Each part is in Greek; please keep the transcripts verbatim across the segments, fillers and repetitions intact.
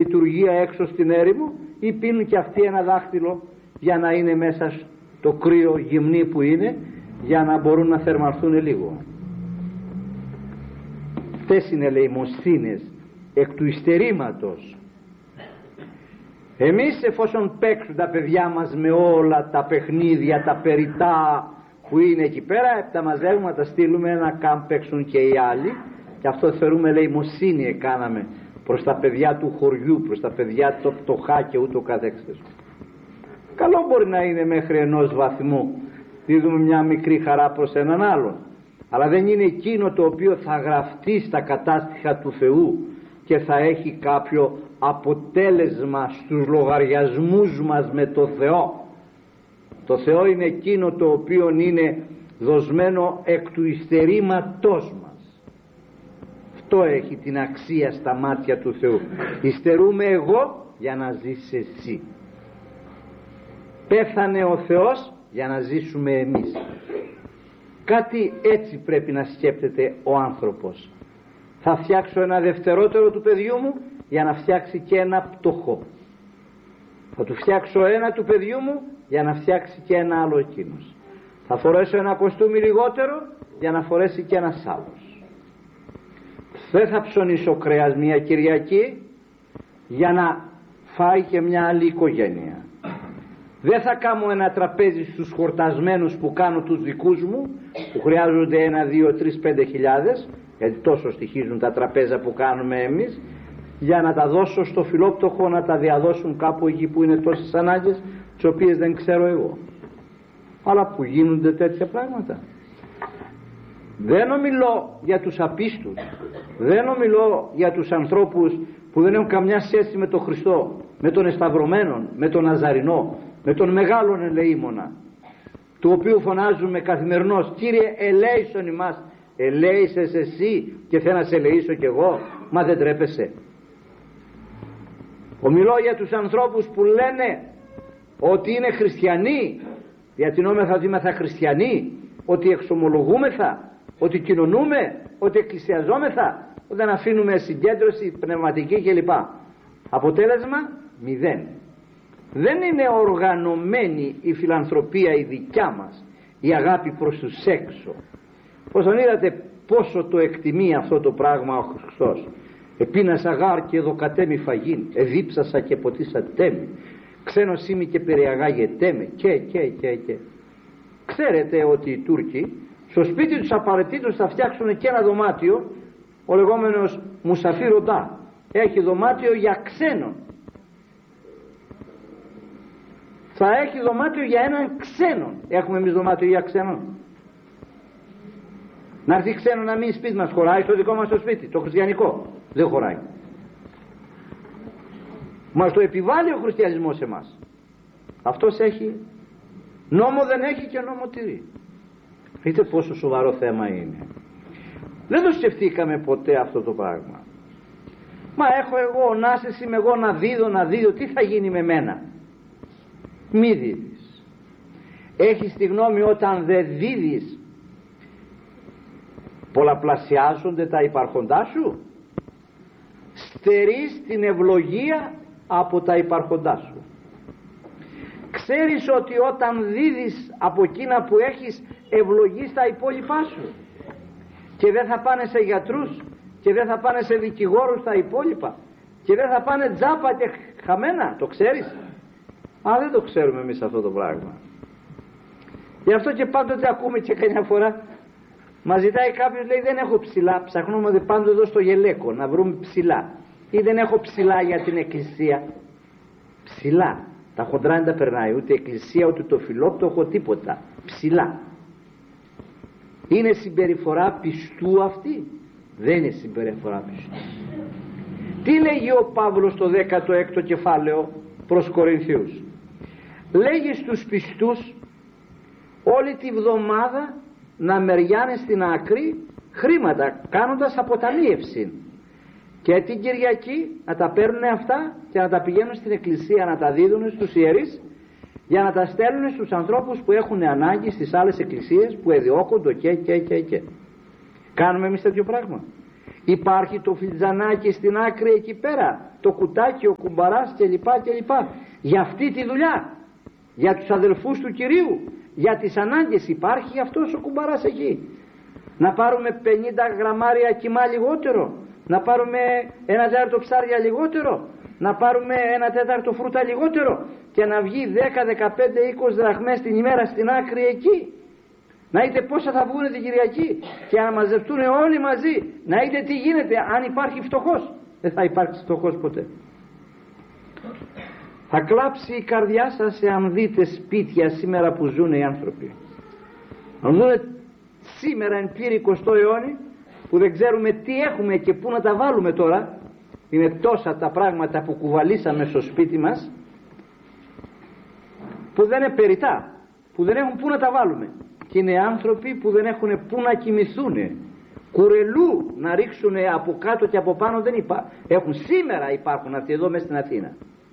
λειτουργία έξω στην έρημο, ή πίνουν και αυτοί ένα δάχτυλο για να είναι μέσα στο κρύο γυμνή που είναι, για να μπορούν να θερμανθούν λίγο. Αυτές είναι ελεημοσύνες εκ του υστερήματος. Εμείς εφόσον παίξουν τα παιδιά μας με όλα τα παιχνίδια, τα περιτά που είναι εκεί πέρα, τα μαζεύουμε να τα στείλουμε να καν παίξουν και οι άλλοι, και αυτό θεωρούμε ελεημοσύνη έκαναμε προς τα παιδιά του χωριού, προς τα παιδιά το πτωχά και ούτω καθεξής. Καλό μπορεί να είναι μέχρι ενός βαθμού, δίδουμε μια μικρή χαρά προς έναν άλλον, αλλά δεν είναι εκείνο το οποίο θα γραφτεί στα κατάστοιχα του Θεού και θα έχει κάποιο αποτέλεσμα στους λογαριασμούς μας με το Θεό. Το Θεό είναι εκείνο το οποίο είναι δοσμένο εκ του υστερήματός μας. Αυτό έχει την αξία στα μάτια του Θεού. Υστερούμε εγώ για να ζήσεις εσύ. Πέθανε ο Θεός για να ζήσουμε εμείς. Κάτι έτσι πρέπει να σκέπτεται ο άνθρωπος. Θα φτιάξω ένα δευτερότερο του παιδιού μου για να φτιάξει και ένα πτωχό. Θα του φτιάξω ένα του παιδιού μου για να φτιάξει και ένα άλλο εκείνος. Θα φορέσω ένα κοστούμι λιγότερο για να φορέσει και ένας άλλος. Δεν θα ψωνίσω κρέας μια Κυριακή για να φάει και μια άλλη οικογένεια. Δεν θα κάνω ένα τραπέζι στους χορτασμένους που κάνω τους δικούς μου, που χρειάζονται ένα, δύο, τρεις, πέντε χιλιάδες, γιατί τόσο στοιχίζουν τα τραπέζα που κάνουμε εμείς, για να τα δώσω στο φιλόπτωχο να τα διαδώσουν κάπου εκεί που είναι τόσες ανάγκες, τις οποίες δεν ξέρω εγώ. Αλλά που γίνονται τέτοια πράγματα. Δεν ομιλώ για τους απίστους, δεν ομιλώ για τους ανθρώπους που δεν έχουν καμιά σχέση με τον Χριστό, με τον Εσταυρωμένο, με τον Ναζαρινό, με τον μεγάλον ελεήμονα, του οποίου φωνάζουμε καθημερινώς, Κύριε ελέησον ημάς. Ελέησες εσύ και θέλω να σε ελεήσω κι εγώ? Μα δεν τρέπεσαι? Ομιλώ για τους ανθρώπους που λένε ότι είναι χριστιανοί, διατηνόμεθα ότι είμαστε χριστιανοί, ότι εξομολογούμεθα, ότι κοινωνούμε, ότι εκκλησιαζόμεθα, ότι δεν αφήνουμε συγκέντρωση πνευματική κλπ. Αποτέλεσμα μηδέν. Δεν είναι οργανωμένη η φιλανθρωπία η δικιά μας, η αγάπη προς τους έξω. Πως τον είδατε πόσο το εκτιμεί αυτό το πράγμα ο Χριστός? Επίνασα γάρ και δοκατέμι φαγήν, εδίψασα και ποτίσατέ με, ξένος είμαι και περιαγάγετέ με, και και και και. Ξέρετε ότι οι Τούρκοι στο σπίτι τους απαραίτητος θα φτιάξουν και ένα δωμάτιο, ο λεγόμενος Μουσαφίροντα, έχει δωμάτιο για ξένον. Θα έχει δωμάτιο για έναν ξένον. Έχουμε εμείς δωμάτιο για ξένον? Να έρθει ξένο να μείνει σπίτι μας, χωράει στο δικό μας το σπίτι, το χριστιανικό? Δεν χωράει. Μας το επιβάλλει ο χριστιανισμός σε εμάς. Αυτός έχει νόμο, δεν έχει και νόμο τηρεί. Δείτε πόσο σοβαρό θέμα είναι. Δεν το σκεφτήκαμε ποτέ αυτό το πράγμα. Μα έχω εγώ, νάσες είμαι εγώ να δίδω, να δίδω, τι θα γίνει με μένα? Μη δίδεις. Έχεις τη γνώμη όταν δεν δίδεις πολλαπλασιάζονται τα υπάρχοντά σου? Στερείς την ευλογία από τα υπάρχοντά σου. Ξέρεις ότι όταν δίδεις από εκείνα που έχεις, ευλογείς τα υπόλοιπά σου, και δεν θα πάνε σε γιατρούς και δεν θα πάνε σε δικηγόρους τα υπόλοιπα, και δεν θα πάνε τζάπα και χαμένα. Το ξέρεις? Α, δεν το ξέρουμε εμείς αυτό το πράγμα. Γι' αυτό και πάντοτε ακούμε και καμιά φορά μας ζητάει κάποιος, λέει, δεν έχω ψηλά, ψαχνούμε πάντοτε εδώ στο γελέκο να βρούμε ψηλά, ή δεν έχω ψηλά για την εκκλησία. Ψηλά, τα χοντρά δεν τα περνάει ούτε εκκλησία ούτε το φιλόπτωχο, τίποτα. Ψηλά. Είναι συμπεριφορά πιστού αυτή? Δεν είναι συμπεριφορά πιστού. Τι λέγει ο Παύλος στο δέκατο έκτο κεφάλαιο προς Κορινθίους? Λέγει στους πιστούς όλη τη βδομάδα να μεριάνε στην άκρη χρήματα, κάνοντας αποταμίευση, και την Κυριακή να τα παίρνουν αυτά και να τα πηγαίνουν στην εκκλησία να τα δίδουν στους ιερείς, για να τα στέλνουν στους ανθρώπους που έχουν ανάγκη στις άλλες εκκλησίες που εδιώκονται και και και και. Κάνουμε εμείς τέτοιο πράγμα? Υπάρχει το φιλτζανάκι στην άκρη εκεί πέρα, το κουτάκι, ο κουμπαράς κλπ, κλπ. Για αυτή τη δουλειά, για τους αδελφούς του Κυρίου, για τις ανάγκες, υπάρχει αυτός ο κουμπαράς εκεί. Να πάρουμε πενήντα γραμμάρια κιμά λιγότερο, να πάρουμε ένα τέταρτο ψάρια λιγότερο, να πάρουμε ένα τέταρτο φρούτα λιγότερο και να βγει δέκα, δεκαπέντε, είκοσι δραχμές την ημέρα στην άκρη εκεί. Να δείτε πόσα θα βγουν την Κυριακή και να μαζευτούν όλοι μαζί. Να δείτε τι γίνεται αν υπάρχει φτωχός. Δεν θα υπάρξει φτωχός ποτέ. Θα κλάψει η καρδιά σας εάν δείτε σπίτια σήμερα που ζουν οι άνθρωποι. Αν δούμε σήμερα εν πλήρη εικοστό αιώνη που δεν ξέρουμε τι έχουμε και πού να τα βάλουμε τώρα. Είναι τόσα τα πράγματα που κουβαλήσαμε στο σπίτι μας που δεν είναι περιτά, που δεν έχουν πού να τα βάλουμε. Και είναι άνθρωποι που δεν έχουν πού να κοιμηθούν, κουρελού να ρίξουν από κάτω και από πάνω, δεν υπάρχουν. Έχουν σήμερα, υπάρχουν αυτοί εδώ μέσα στην Αθήνα.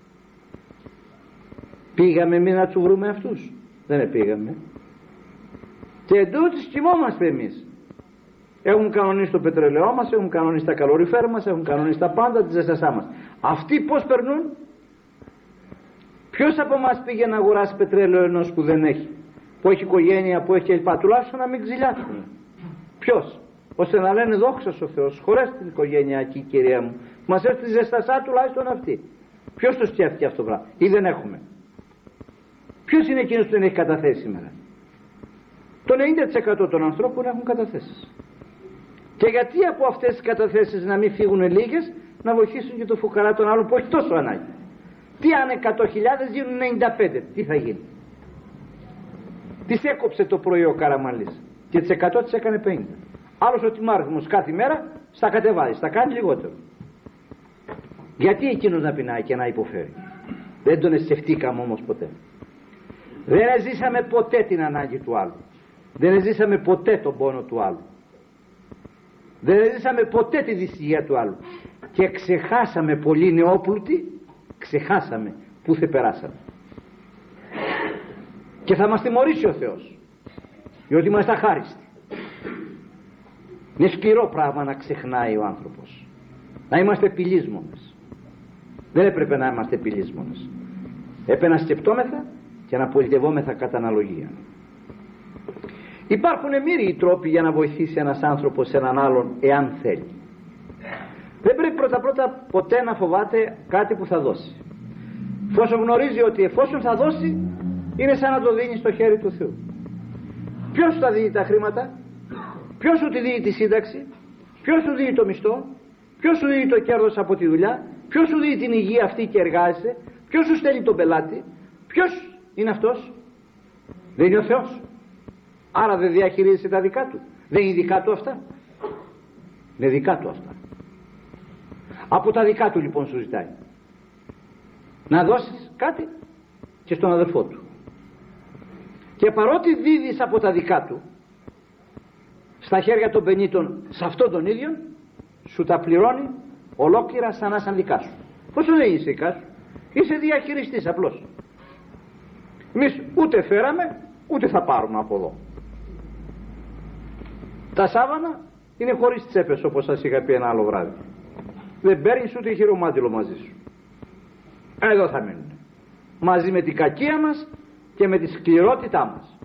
Πήγαμε εμείς να τους βρούμε αυτούς? Δεν πήγαμε. Και εντούτοις κοιμόμαστε εμείς. Έχουν κανονίσει το πετρελαιό μας, έχουν κανονίσει τα καλοριφέρ μας, έχουν κανονίσει τα πάντα, τη ζεστασά μας. Αυτοί πώς περνούν? Ποιος από εμάς πήγε να αγοράσει πετρέλαιο ενός που δεν έχει, που έχει οικογένεια, που έχει κλπ? Τουλάχιστον να μην ξυλιάσουν. Ποιος? Ώστε να λένε δόξα ο Θεός, χωρές την οικογένεια εκεί, κυρία μου, μας έρθει τη ζεστασά τουλάχιστον αυτή. Ποιος το σκέφτηκε αυτό το πράγμα? Ή δεν έχουμε? Ποιος είναι εκείνος που δεν έχει καταθέσει σήμερα? Το ενενήντα τοις εκατό των ανθρώπων έχουν καταθέσεις. Και γιατί από αυτές τις καταθέσεις να μην φύγουν λίγες, να βοηθήσουν και το φουκαρά των άλλων που έχει τόσο ανάγκη? Τι αν εκατό χιλιάδες γίνουν ενενήντα πέντε, τι θα γίνει? Τις έκοψε το πρωί ο Καραμανλής και τις εκατό τις έκανε πενήντα. Άλλος ο Τιμάρχημος κάθε μέρα στα κατεβάζει, στα κάνει λιγότερο. Γιατί εκείνος να πεινάει και να υποφέρει? Δεν τον εσκεφτήκαμε όμως ποτέ. Δεν ζήσαμε ποτέ την ανάγκη του άλλου. Δεν ζήσαμε ποτέ τον πόνο του άλλου. Δεν ζήσαμε ποτέ τη δυστυχία του άλλου. Και ξεχάσαμε πολύ νεόπλουτοι, ξεχάσαμε πού θε περάσαμε. Και θα μας τιμωρήσει ο Θεός, διότι είμαστε αχάριστοι. Είναι σκληρό πράγμα να ξεχνάει ο άνθρωπος, να είμαστε πηλίσμονες. Δεν έπρεπε να είμαστε πηλίσμονες. Έπρεπε να σκεπτόμεθα και να πολιτευόμεθα κατά αναλογία. Υπάρχουν μύριοι τρόποι για να βοηθήσει ένας άνθρωπος έναν άλλον εάν θέλει. Δεν πρέπει πρώτα πρώτα ποτέ να φοβάται κάτι που θα δώσει. Εφόσον γνωρίζει ότι εφόσον θα δώσει, είναι σαν να το δίνει στο χέρι του Θεού. Ποιος σου τα δίνει τα χρήματα? Ποιος σου τη δίνει τη σύνταξη? Ποιος σου δίνει το μισθό? Ποιος σου δίνει το κέρδος από τη δουλειά? Ποιος σου δίνει την υγεία αυτή και εργάζεσαι? Ποιος σου στέλνει τον πελάτη? Ποιος είναι αυτός? Δεν είναι ο Θεός? Άρα δεν διαχειρίζεται τα δικά του? Δεν είναι δικά του αυτά? Είναι δικά του αυτά. Από τα δικά του λοιπόν σου ζητάει να δώσεις κάτι και στον αδελφό του. Και παρότι δίδεις από τα δικά του στα χέρια των πενήτων σε αυτόν τον ίδιο, σου τα πληρώνει ολόκληρα σαν να σαν δικά σου. Πώς δεν είσαι δικά σου? Είσαι διαχειριστής απλώς. Εμείς ούτε φέραμε ούτε θα πάρουμε από εδώ. Τα σάβανα είναι χωρίς τσέπες, όπως σας είχα πει ένα άλλο βράδυ. Δεν παίρνεις ούτε χειρομάτιλο μαζί σου. Εδώ θα μείνουν, μαζί με την κακία μας και με τη σκληρότητά μας.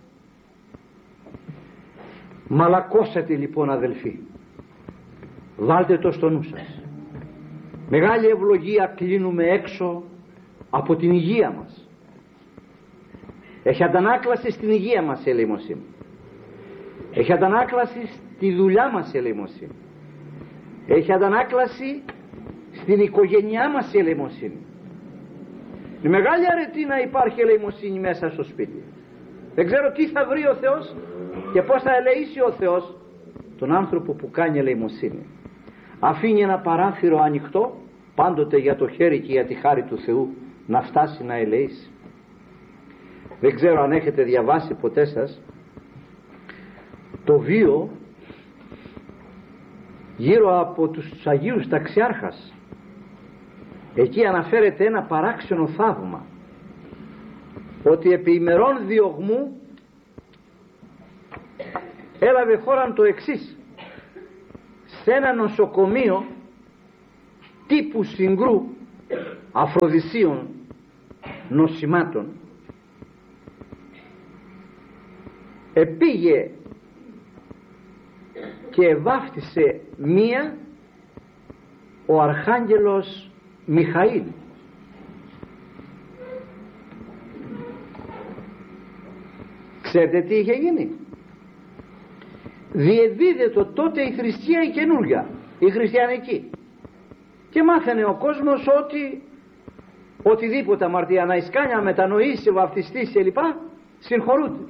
Μαλακώσατε λοιπόν αδελφοί, βάλτε το στο νου σας. Μεγάλη ευλογία κλείνουμε έξω από την υγεία μας. Έχει αντανάκλαση στην υγεία μας η ελεημοσύνη. Έχει αντανάκλαση στη δουλειά μας η ελεημοσύνη. Έχει αντανάκλαση στην οικογένειά μας η ελεημοσύνη. Είναι μεγάλη αρετή να υπάρχει ελεημοσύνη μέσα στο σπίτι. Δεν ξέρω τι θα βρει ο Θεός και πώς θα ελεήσει ο Θεός τον άνθρωπο που κάνει ελεημοσύνη. Αφήνει ένα παράθυρο ανοιχτό πάντοτε για το χέρι και για τη χάρη του Θεού να φτάσει να ελεήσει. Δεν ξέρω αν έχετε διαβάσει ποτέ σας το βίο γύρω από τους Αγίους Ταξιάρχας. Εκεί αναφέρεται ένα παράξενο θαύμα, ότι επί ημερών διωγμού έλαβε χώραν το εξής: σε ένα νοσοκομείο τύπου Συγκρού, Αφροδισίων νοσημάτων, επήγε και βάφτισε μία ο Αρχάγγελος Μιχαήλ. Ξέρετε τι είχε γίνει? Διεδίδεται τότε η θρησκεία η καινούργια, η χριστιανική, και μάθαινε ο κόσμος ότι οτιδήποτε αμαρτία να ισκάνια, μετανοήσει, βαφτιστής κλπ, συγχωρούνται.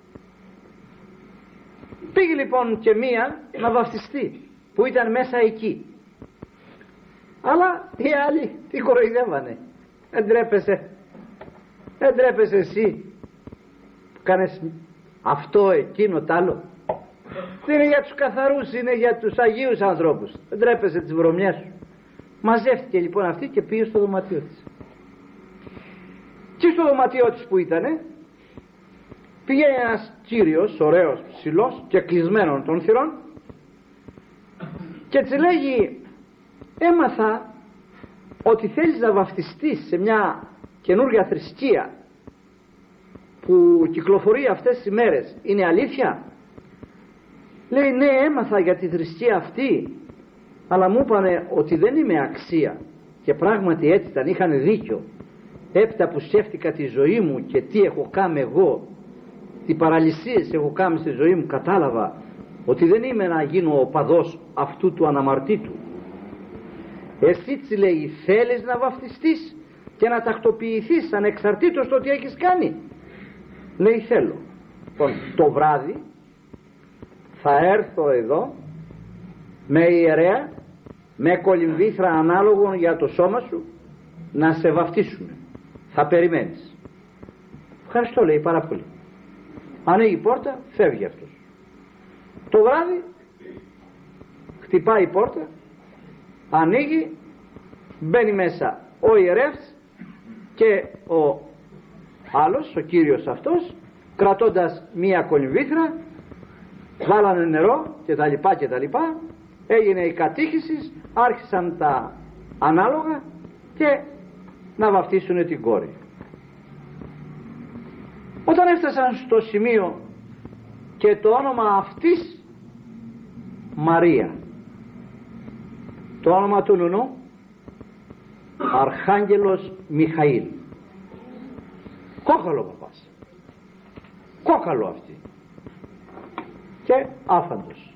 Πήγε λοιπόν και μία να βαφτιστεί που ήταν μέσα εκεί, αλλά οι άλλοι τη κοροϊδεύανε. Δεν τρέπεσαι, δεν τρέπεσαι εσύ που κάνεις αυτό, εκείνο, τ' άλλο? Δεν είναι για τους καθαρούς, είναι για τους αγίους ανθρώπους. Δεν τρέπεσαι τις βρωμιές σου? Μαζεύτηκε λοιπόν αυτή και πήγε στο δωματίο της. Και στο δωματιό της που ήτανε, πηγαίνει ένας κύριος, ωραίος, ψηλός και κλεισμένων των θυρών, και της λέγει: έμαθα ότι θέλεις να βαφτιστείς σε μια καινούργια θρησκεία που κυκλοφορεί αυτές τις ημέρες. Είναι αλήθεια? Λέει: ναι, έμαθα για τη θρησκεία αυτή, αλλά μου είπανε ότι δεν είμαι αξία. Και πράγματι έτσι ήταν, είχαν δίκιο. Έπειτα που σκέφτηκα τη ζωή μου και τι έχω κάνει εγώ, τι παραλυσίες έχω κάνει στη ζωή μου, κατάλαβα ότι δεν είμαι να γίνω ο παδός αυτού του αναμαρτήτου. Εσύ, της λέει, θέλεις να βαφτιστείς και να τακτοποιηθείς ανεξαρτήτως το τι έχεις κάνει? Λέει: θέλω. Λοιπόν, το βράδυ θα έρθω εδώ με ιερέα, με κολυμβήθρα ανάλογων για το σώμα σου, να σε βαφτίσουμε. Θα περιμένεις. Ευχαριστώ, λέει, πάρα πολύ. Ανοίγει η πόρτα, φεύγει αυτός. Το βράδυ χτυπάει η πόρτα, ανοίγει, μπαίνει μέσα ο ιερεύς και ο άλλος, ο κύριος αυτός, κρατώντας μία κολυμβήθρα. Βάλανε νερό και τα λοιπά και τα λοιπά, έγινε η κατήχηση, άρχισαν τα ανάλογα και να βαφτίσουν την κόρη. Όταν έφτασαν στο σημείο και το όνομα αυτής Μαρία, το όνομα του νουνού Αρχάγγελος Μιχαήλ, κόκαλο παπάς, κόκαλο αυτή, και άφαντος.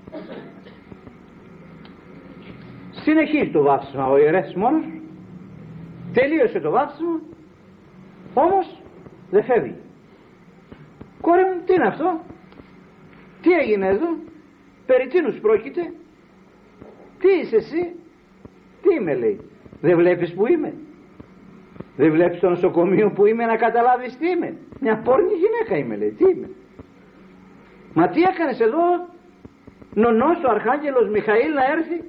Συνεχίζει το βάφτισμα ο ιερέας μόνος, τελείωσε το βάφτισμα, όμως δεν φεύγει. Κόρη μου, τι είναι αυτό? Τι έγινε εδώ? Περί τίνους πρόκειται? Τι είσαι εσύ? Τι είμαι, λέει? Δεν βλέπεις που είμαι? Δεν βλέπεις το νοσοκομείο που είμαι να καταλάβεις τι είμαι? Μια πόρνη γυναίκα είμαι, λέει. Τι είμαι? Μα τι έκανες εδώ? Νονός ο Αρχάγγελος Μιχαήλ να έρθει?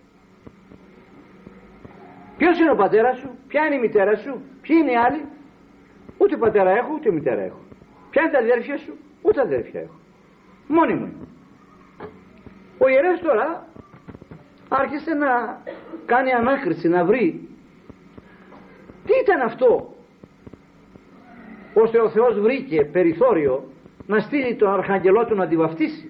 Ποιος είναι ο πατέρας σου? Ποια είναι η μητέρα σου? Ποιοι είναι οι άλλοι? Ούτε πατέρα έχω, ούτε μητέρα έχω. Ποια είναι τα αδέρφια σου? Ούτε αδέρφια έχω. Μόνη μου είμαι. Ο ιερέας τώρα άρχισε να κάνει ανάκριση, να βρει τι ήταν αυτό, ώστε ο Θεός βρήκε περιθώριο να στείλει τον αρχαγγελό του να τη βαφτίσει.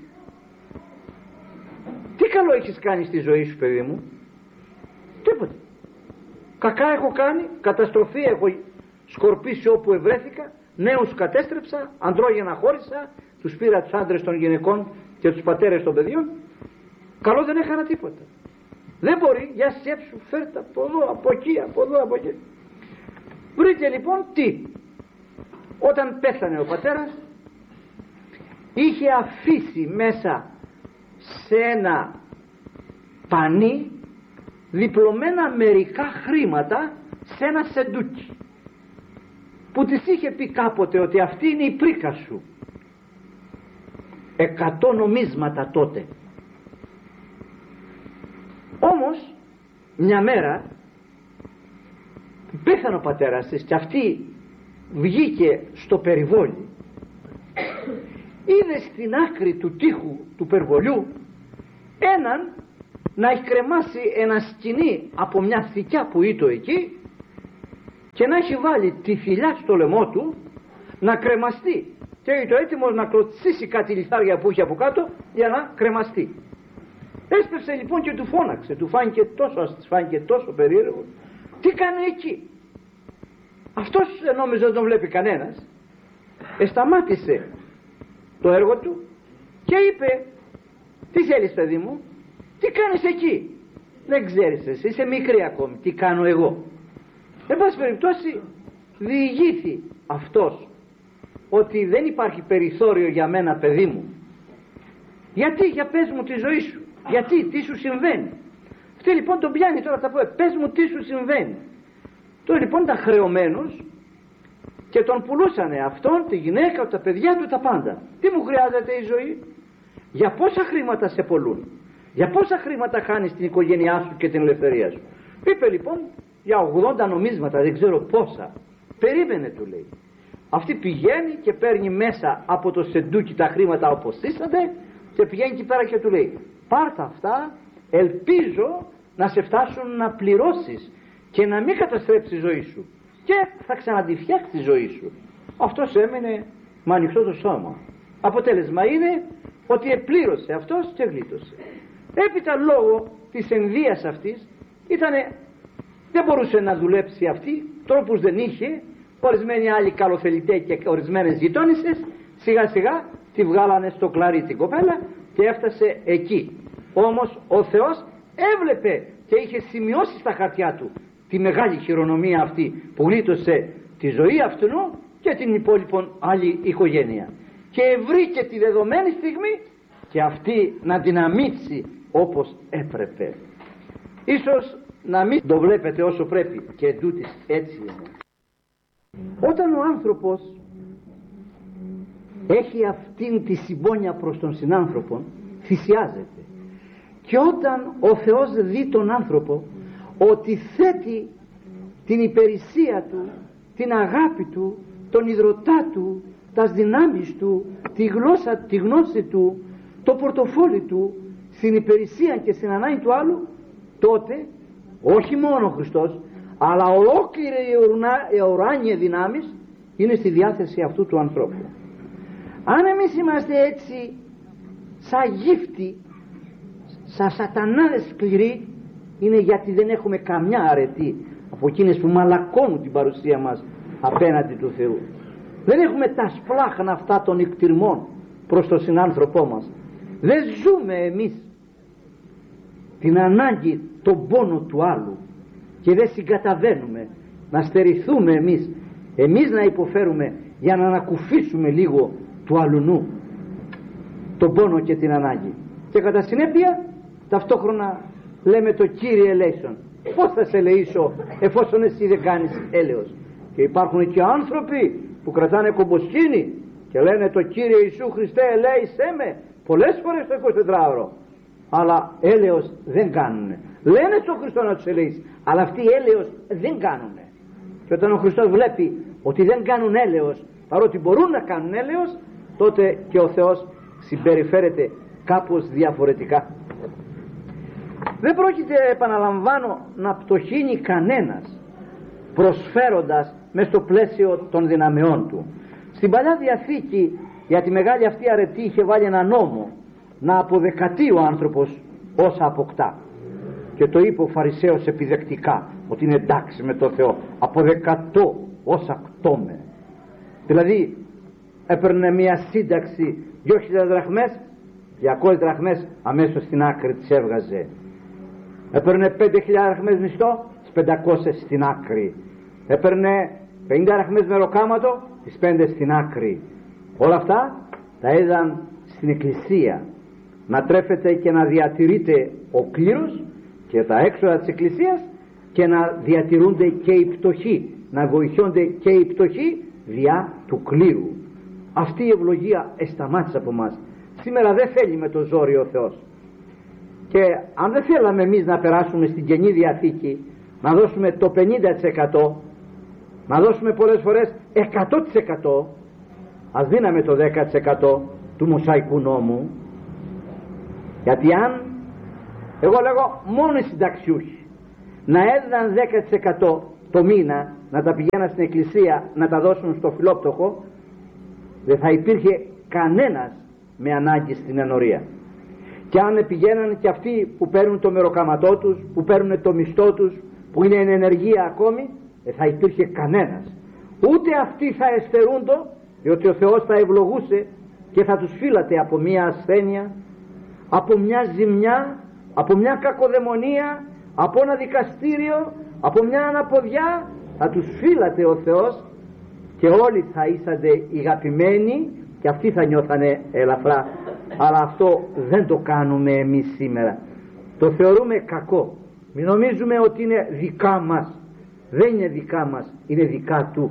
Τι καλό έχεις κάνει στη ζωή σου, παιδί μου? Τίποτα. Κακά έχω κάνει, καταστροφή έχω σκορπίσει όπου ευρέθηκα, νέους κατέστρεψα, αντρόγενα χώρισα, τους πήρα τους άντρες των γυναικών και τους πατέρες των παιδιών. Καλό δεν έκανα τίποτα. Δεν μπορεί, για σκέψου, φέρτα από εδώ, από εκεί, από εδώ, από εκεί. Βρείτε λοιπόν τι? Όταν πέθανε ο πατέρας, είχε αφήσει μέσα σε ένα πανί διπλωμένα μερικά χρήματα σε ένα σεντούκι, που της είχε πει κάποτε ότι αυτή είναι η πρίκα σου. Εκατό νομίσματα τότε. Όμως μια μέρα που πέθανε ο πατέρας της και αυτή βγήκε στο περιβόλι, είδε στην άκρη του τοίχου του περιβολιού έναν να έχει κρεμάσει ένα σκοινί από μια θικιά που ήτο εκεί και να έχει βάλει τη θηλιά στο λαιμό του να κρεμαστεί και ήτο έτοιμος να κλωτσίσει κάτι λιθάρια που είχε από κάτω για να κρεμαστεί. Έσπευσε λοιπόν και του φώναξε, του φάνηκε τόσο, φάνηκε τόσο περίεργο. Τι κάνει εκεί? Αυτός νόμιζε δεν τον βλέπει κανένας. Εσταμάτησε το έργο του και είπε, τι θέλεις παιδί μου, τι κάνεις εκεί? Δεν ξέρεις εσύ, είσαι μικρή ακόμη, τι κάνω εγώ? Εν πάση περιπτώσει διηγήθη αυτός ότι δεν υπάρχει περιθώριο για μένα παιδί μου. Γιατί? Για πες μου τη ζωή σου. Γιατί? Τι σου συμβαίνει? Αυτή λοιπόν τον πιάνει τώρα, θα πω, πες μου τι σου συμβαίνει. Τώρα λοιπόν ήταν χρεωμένος και τον πουλούσανε αυτόν, τη γυναίκα, τα παιδιά του, τα πάντα. Τι μου χρειάζεται η ζωή? Για πόσα χρήματα σε πολλούν? Για πόσα χρήματα χάνεις την οικογένειά σου και την ελευθερία σου? Είπε λοιπόν για ογδόντα νομίσματα, δεν ξέρω πόσα. Περίμενε, του λέει. Αυτή πηγαίνει και παίρνει μέσα από το σεντούκι τα χρήματα όπως ήσατε και πηγαίνει εκεί πέρα και του λέει, πάρτα αυτά, ελπίζω να σε φτάσουν να πληρώσεις και να μην καταστρέψεις τη ζωή σου και θα ξαναντιφτιάξεις τη ζωή σου. Αυτός έμενε με ανοιχτό το σώμα. Αποτέλεσμα είναι ότι επλήρωσε αυτός και γλίτωσε. Έπειτα λόγω της ενδείας αυτής ήτανε, δεν μπορούσε να δουλέψει αυτή, τρόπους δεν είχε, ορισμένοι άλλοι καλοθελητέ και ορισμένες γειτόνισσες σιγά σιγά τη βγάλανε στο κλαρί την κοπέλα και έφτασε εκεί. Όμως ο Θεός έβλεπε και είχε σημειώσει στα χαρτιά του τη μεγάλη χειρονομία αυτή που γλίτωσε τη ζωή αυτού και την υπόλοιπη άλλη οικογένεια και βρήκε τη δεδομένη στιγμή και αυτή να δυναμήσει όπως έπρεπε. Ίσως να μην το βλέπετε όσο πρέπει και εντούτοις έτσι είναι. Όταν ο άνθρωπος έχει αυτήν τη συμπόνια προς τον συνάνθρωπο, θυσιάζεται. Και όταν ο Θεός δει τον άνθρωπο ότι θέτει την υπηρεσία του, την αγάπη του, τον ιδρωτά του, τα δυνάμεις του, τη γλώσσα, τη γνώση του, το πορτοφόλι του στην υπηρεσία και στην ανάγκη του άλλου, τότε όχι μόνο ο Χριστός αλλά ολόκληρη η ουράνια δυνάμεις είναι στη διάθεση αυτού του ανθρώπου. Αν εμείς είμαστε έτσι σαν γύφτη, σαν σατανάδες σκληροί, είναι γιατί δεν έχουμε καμιά αρετή από εκείνες που μαλακώνουν την παρουσία μας απέναντι του Θεού. Δεν έχουμε τα σπλάχνα αυτά των εκτιρμών προς τον συνάνθρωπό μας. Δεν ζούμε εμείς την ανάγκη, τον πόνο του άλλου και δεν συγκαταβαίνουμε να στερηθούμε εμείς εμείς να υποφέρουμε για να ανακουφίσουμε λίγο του αλουνού τον πόνο και την ανάγκη και κατά συνέπεια ταυτόχρονα λέμε το Κύριε ελέησον. Πώς θα σε ελεήσω εφόσον εσύ δεν κάνεις έλεος? Και υπάρχουν και άνθρωποι που κρατάνε κομποσκήνη και λένε το Κύριε Ιησού Χριστέ ελέησέ με πολλές φορές το εικοσιτετράωρο, αλλά έλεος δεν κάνουνε. Λένε στον Χριστό να τους ελεήσει, αλλά αυτοί έλεος δεν κάνουνε. Και όταν ο Χριστός βλέπει ότι δεν κάνουν έλεος παρότι μπορούν να κάνουν έλεος, τότε και ο Θεός συμπεριφέρεται κάπως διαφορετικά. Δεν πρόκειται, επαναλαμβάνω, να πτωχύνει κανένας προσφέροντας μες στο πλαίσιο των δυναμεών του. Στην Παλιά Διαθήκη για τη μεγάλη αυτή αρετή είχε βάλει ένα νόμο να αποδεκατεί ο άνθρωπος όσα αποκτά και το είπε ο Φαρισαίος επιδεκτικά ότι είναι εντάξει με το Θεό, αποδεκατώ όσα κτώμε. Δηλαδή έπαιρνε μια σύνταξη δυο χιλιάδες δραχμές, διακόσιες δραχμές αμέσως στην άκρη τις έβγαζε. Έπαιρνε πέντε χιλιάδες δραχμές μισθό, τις πεντακόσιες στην άκρη. Έπαιρνε πενήντα δραχμές μεροκάματο, τις πέντε στην άκρη. Όλα αυτά τα είδαν στην εκκλησία να τρέφεται και να διατηρείται ο κλήρος και τα έξοδα της εκκλησίας και να διατηρούνται και οι πτωχοί, να βοηθούνται και οι πτωχοί διά του κλήρου. Αυτή η ευλογία εσταμάτησε από μας. Σήμερα δεν θέλει με το ζόρι ο Θεός. Και αν δεν θέλαμε εμείς να περάσουμε στην Καινή Διαθήκη, να δώσουμε το πενήντα τοις εκατό, να δώσουμε πολλές φορές εκατό τοις εκατό, ας δίναμε το δέκα τοις εκατό του Μωσαϊκού νόμου, γιατί αν Εγώ λέγω μόνο οι συνταξιούχοι να έδιναν δέκα τοις εκατό το μήνα, να τα πηγαίναν στην εκκλησία να τα δώσουν στο φιλόπτωχο, δεν θα υπήρχε κανένας με ανάγκη στην ενορία. Και αν πηγαίναν και αυτοί που παίρνουν το μεροκαματό τους, που παίρνουν το μισθό τους, που είναι εν ενεργεία ακόμη, δεν θα υπήρχε κανένας. Ούτε αυτοί θα εστερούντο, διότι ο Θεός θα ευλογούσε και θα τους φύλατε από μια ασθένεια, από μια ζημιά, από μια κακοδαιμονία, από ένα δικαστήριο, από μια αναποδιά. Θα τους φύλατε ο Θεός και όλοι θα ήσανται ηγαπημένοι και αυτοί θα νιώθανε ελαφρά. Αλλά αυτό δεν το κάνουμε εμείς σήμερα. Το θεωρούμε κακό. Μην νομίζουμε ότι είναι δικά μας. Δεν είναι δικά μας, είναι δικά του.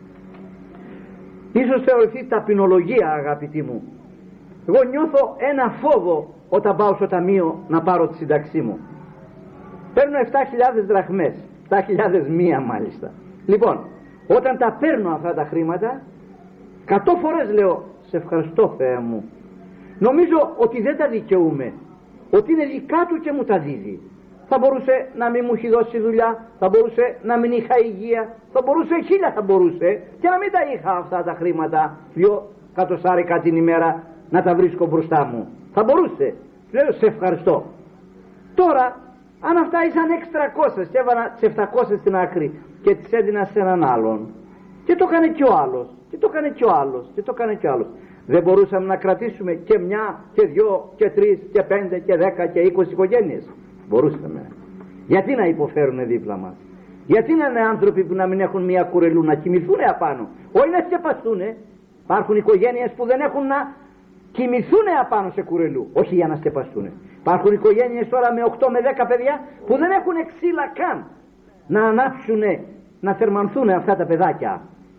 Ίσως θεωρηθεί ταπεινολογία, αγαπητοί μου. Εγώ νιώθω ένα φόβο όταν πάω στο ταμείο να πάρω τη σύνταξή μου. Παίρνω επτά χιλιάδες δραχμές, επτά χιλιάδες μία μάλιστα. Λοιπόν, όταν τα παίρνω αυτά τα χρήματα, εκατό φορές λέω σε ευχαριστώ Θεέ μου. Νομίζω ότι δεν τα δικαιούμαι, ότι είναι δικά του και μου τα δίδει. Θα μπορούσε να μην μου έχει δώσει δουλειά, θα μπορούσε να μην είχα υγεία, θα μπορούσε χίλια θα μπορούσε και να μην τα είχα αυτά τα χρήματα, δυο κατοσάρικα την ημέρα να τα βρίσκω μπροστά μου. Θα μπορούσε. Λέω σε ευχαριστώ. Τώρα αν αυτά ήσαν εξτρακόσιες και έβανα τις επτακόσιες στην άκρη και τις έδινα σε έναν άλλον και το έκανε και ο άλλος και το έκανε και ο άλλος και το έκανε και ο άλλος, δεν μπορούσαμε να κρατήσουμε και μια και δυο και τρεις και πέντε και δέκα και είκοσι οικογένειες? Μπορούσαμε. Γιατί να υποφέρουν δίπλα μας? Γιατί να είναι άνθρωποι που να μην έχουν μια κουρελού να κοιμηθούν απάνω, όχι να σκεπαστούν? Υπάρχουν οικογένειες που δεν έχουν να κοιμηθούν απάνω σε κουρελού, όχι για να σκεπαστούν. Υπάρχουν οικογένειες τώρα με οκτώ με δέκα παιδιά που δεν έχουν ξύλα καν να ανάψουν, να θερμανθούν αυτά τα παιδάκια.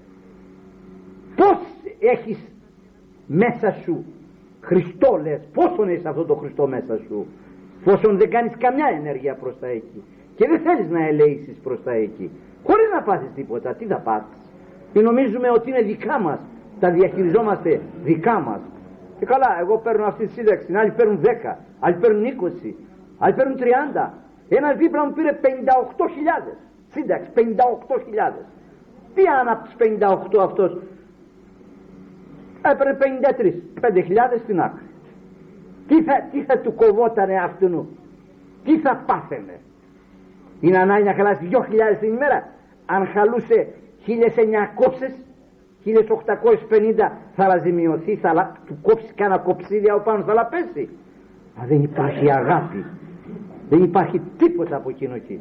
Πώς έχεις μέσα σου Χριστό, λες? Πόσον έχεις αυτό το Χριστό μέσα σου? Πόσον δεν κάνεις καμιά ενέργεια προς τα εκεί και δεν θέλεις να ελέησεις προς τα εκεί, χωρίς να πάθεις τίποτα. Τι θα πάθεις? Και νομίζουμε ότι είναι δικά μας, τα διαχειριζόμαστε δικά μας. Και καλά, εγώ παίρνω αυτή τη σύνταξη, άλλοι παίρνουν δέκα, άλλοι παίρνουν είκοσι, άλλοι παίρνουν τριάντα. Ένας δίπλα μου πήρε πενήντα οκτώ χιλιάδες σύνταξη, πενήντα οκτώ χιλιάδες. Τι αν από τους πενήντα οκτώ αυτός έπαιρνε πενήντα τρεις, πέντε χιλιάδες στην άκρη? Τι θα, τι θα του κοβότανε αυτού? Τι θα πάθαινε? Είναι ανάγκη να χαλάσει δύο χιλιάδες την ημέρα? Αν χαλούσε χίλια εννιακόσια, χίλια οκτακόσια πενήντα θα λαζημιωθεί, θα του κόψει κάνα κοψίδι από πάνω, θα λαπέσει. Μα δεν υπάρχει αγάπη, δεν υπάρχει τίποτα από εκείνο εκεί.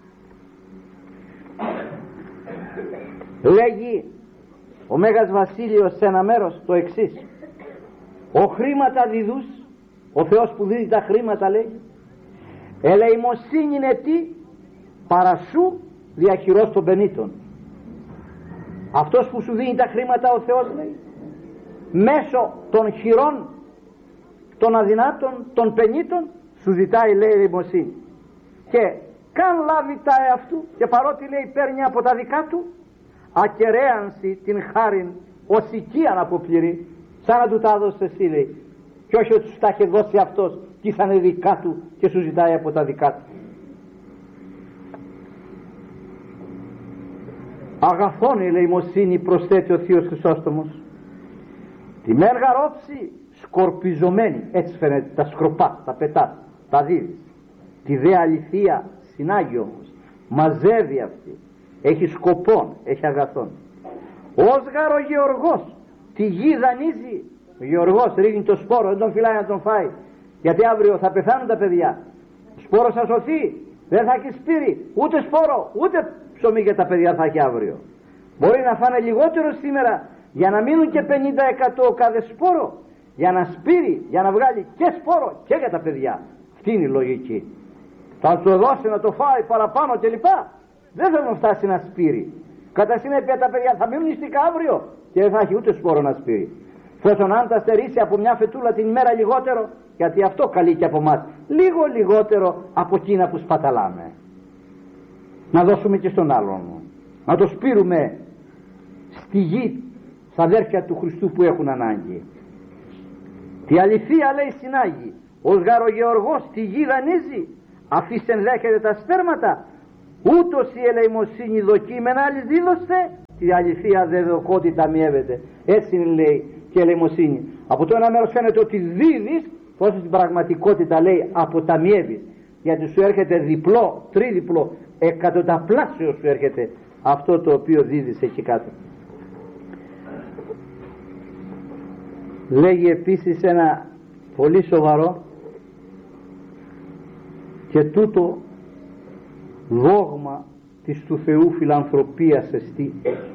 Λέγει ο Μέγας Βασίλειος σε ένα μέρος το εξής: ο χρήματα διδούς, ο Θεός που δίδει τα χρήματα, λέει, ελεημοσύνη είναι τι? Παρασού διαχειρός των πενήτων. Αυτός που σου δίνει τα χρήματα, ο Θεός, λέει, μέσω των χειρών των αδυνάτων, των πενήτων, σου ζητάει, λέει, ελεημοσύνη. Και καν λάβει τα εαυτού και παρότι, λέει, παίρνει από τα δικά του, ακεραίανση την χάριν ως οικίαν αποπληρεί, σαν να του τα έδωσε εσύ, λέει, και όχι ότι σου τα είχε δώσει αυτός και ήσανε δικά του και σου ζητάει από τα δικά του. Αγαθόν η ελεημοσύνη, προσθέτει ο Θείος Χρυσόστομος, τη μέργα ρόψη σκορπιζωμένη, έτσι φαίνεται, τα σκροπά, τα πετά, τα δίδεις. Τη δε αληθεία συνάγει όμως, μαζεύει αυτή, έχει σκοπόν, έχει αγαθόν. Ως γάρο γεωργός τη γη δανείζει. Ο γεωργός ρίχνει το σπόρο, δεν τον φυλάει να τον φάει, γιατί αύριο θα πεθάνουν τα παιδιά. Ο σπόρος θα σωθεί, δεν θα έχει σπείρι, ούτε σπόρο, ούτε ψωμί για τα παιδιά θα έχει αύριο. Μπορεί να φάνε λιγότερο σήμερα για να μείνουν και πενήντα τοις εκατό κάθε σπόρο, για να σπείρει, για να βγάλει και σπόρο και για τα παιδιά. Αυτή είναι η λογική. Θα του δώσει να το φάει παραπάνω κλπ. Δεν θα τον φτάσει να σπείρει. Κατά συνέπεια τα παιδιά θα μείνουν νηστικά αύριο και δεν θα έχει ούτε σπόρο να σπείρει. Φόσον αν τα στερήσει από μια φετούλα την ημέρα λιγότερο, γιατί αυτό καλεί και από μας, λίγο λιγότερο από εκείνα που σπαταλάμε, να δώσουμε και στον άλλον, να το σπείρουμε στη γη, στα αδέρφια του Χριστού που έχουν ανάγκη. Τη αληθεία, λέει, συνάγει, ως γαρογεωργός τη γη δανείζει, αφήστε ενδέχεται τα σπέρματα, ούτως η ελεημοσύνη δοκίμενα άλλης δίδωστε, τη αληθεία δε δοκότητα μιεύεται. Έτσι λέει και η ελεημοσύνη. Από το ένα μέρος φαίνεται ότι δίδεις, τόσο στην πραγματικότητα λέει αποταμιεύεις, γιατί σου έρχεται διπλό, τρίδιπλο, εκατονταπλάσιο σου έρχεται αυτό το οποίο δίδεις εκεί κάτω. Λέγει επίσης ένα πολύ σοβαρό και τούτο δόγμα της του Θεού φιλανθρωπίας εστί.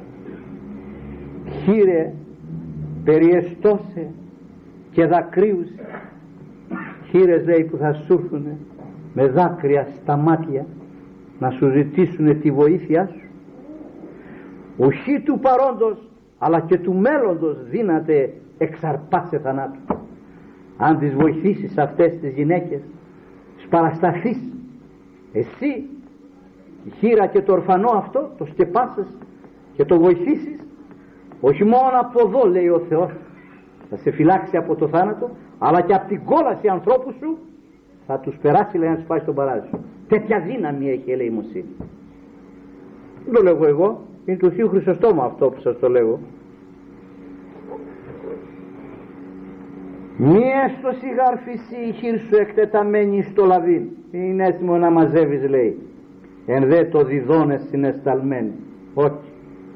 Χείρε περιεστώσε και δακρύους, χείρες λέει που θα σου έρθουν με δάκρυα στα μάτια να σου ζητήσουν τη βοήθειά σου. Οχι του παρόντος αλλά και του μέλλοντος δύναται εξαρπάσε θανάτου. Αν τις βοηθήσεις αυτές τις γυναίκες, σπαρασταθείς εσύ, η χείρα και το ορφανό αυτό το σκεπάσεις και το βοηθήσεις, όχι μόνο από εδώ λέει ο Θεός θα σε φυλάξει από το θάνατο, αλλά και από την κόλαση ανθρώπου σου θα τους περάσει λέει να τους πάει στον παράδεισο. Τέτοια δύναμη έχει η ελεημοσύνη. Δεν το λέγω εγώ, είναι του Θείου Χρυσοστόμα αυτό που σας το λέγω. Μη έστω σιγάρφηση η χείρ σου εκτεταμένη στο λαβήν, είναι έτοιμο να μαζεύεις λέει, εν δε το διδώνες συνεσταλμένη. Όχι.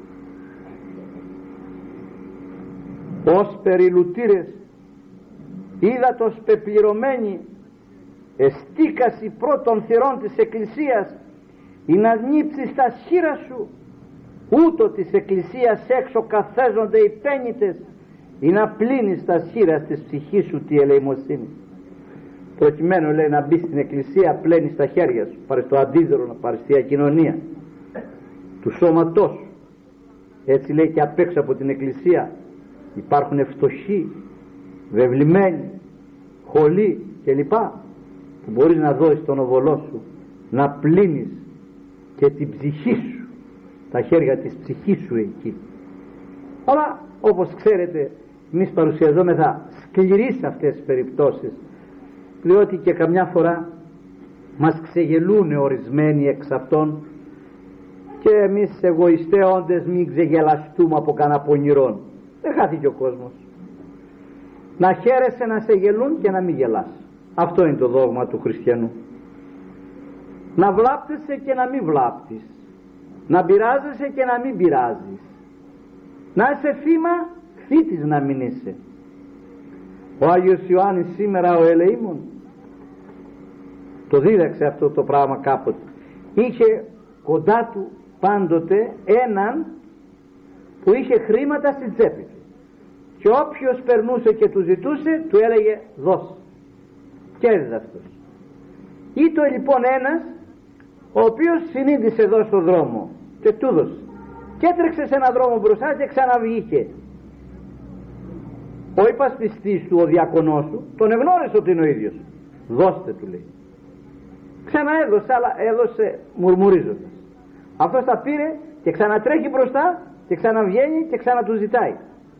Ως περιλουτήρες ύδατος πεπληρωμένοι εστίκαση πρώτων θυρών της Εκκλησίας ή να νύψεις τα σχήρα σου, ούτω της Εκκλησίας έξω καθέζονται οι πέννητες ή να πλύνεις τα σχήρα της ψυχής σου τη ελεημοσύνη. Προκειμένου λέει να μπει στην Εκκλησία πλένεις τα χέρια σου, πάρεις το αντίδωρο να πάρεις τη κοινωνία του σώματός σου. Έτσι λέει και απ' έξω από την Εκκλησία υπάρχουν φτωχοί, βεβλημένοι, χολοί κλπ, που μπορείς να δώσεις τον οβολό σου να πλύνεις και την ψυχή σου, τα χέρια της ψυχής σου εκεί. Αλλά όπως ξέρετε εμείς παρουσιαζόμεθα σκληροί σε αυτές τις περιπτώσεις, διότι και καμιά φορά μας ξεγελούν ορισμένοι εξ αυτών και εμείς εγωιστέ όντες μην ξεγελαστούμε από κανένα πονηρόν. Δεν χάθηκε ο κόσμος. Να χαίρεσαι να σε γελούν και να μην γελάς. Αυτό είναι το δόγμα του χριστιανού. Να βλάπτεσαι και να μην βλάπτεις, να πειράζεσαι και να μην πειράζεις, να είσαι θύμα, θήτης να μην είσαι. Ο Άγιος Ιωάννης σήμερα ο ελεήμων το δίδαξε αυτό το πράγμα κάποτε. Είχε κοντά του πάντοτε έναν που είχε χρήματα στην τσέπη του και όποιος περνούσε και του ζητούσε του έλεγε δώσε, και έδιδε αυτός. Ήτο λοιπόν ένας ο οποίος συνείδησε εδώ στον δρόμο και του δώσε και έτρεξε σε έναν δρόμο μπροστά και ξαναβγήκε. Ο υπασπιστής του, ο διακονός του, τον εγνώρισε ότι είναι ο ίδιος. Δώστε του λέει. Ξαναέδωσε, αλλά έδωσε μουρμουρίζοντας. Αυτός τα πήρε και ξανατρέχει μπροστά και ξαναβγαίνει και ξανατού ζητάει.